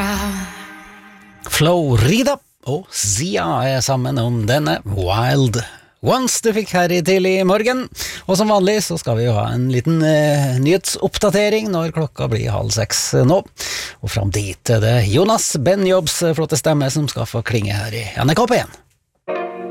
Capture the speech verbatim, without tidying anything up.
Florida og Sia er sammen om denne Wild Ones du fikk her i tidlig morgen. Og som vanlig så skal vi jo ha en liten eh, nyhetsoppdatering når klokka blir halv seks nå. Og fram dit er det Jonas Benjobs flotte stemme som skal få klinge her i N R K P en.